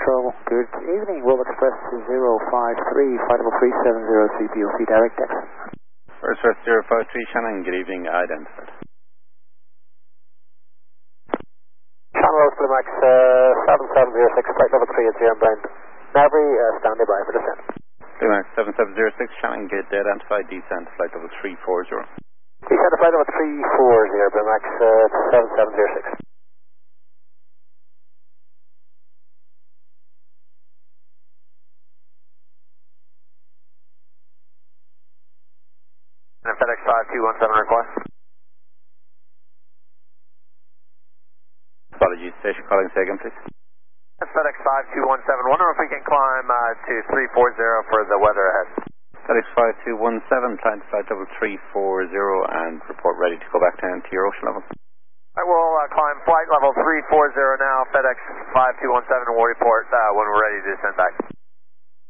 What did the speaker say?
Control. Good evening, World Express 053, flight level 3703 BOC, direct exit. First 053, Shannon, good evening, identified. Shannon Rose Blue Max 7706, flight level 3 at 0 inbound. Navary, standing by for descent. Blue Max 7706, Shannon, good identified, descent, flight level 340. Descent to flight level 340, Blue Max 7706. And FedEx 5217 request. Apologies, station calling second, please. FedEx 5217, wondering if we can climb to 340 for the weather ahead. FedEx 5217, climb to flight level 340 and report ready to go back down to your ocean level. I will climb flight level 340 now, FedEx 5217 and we'll report when we're ready to descend back.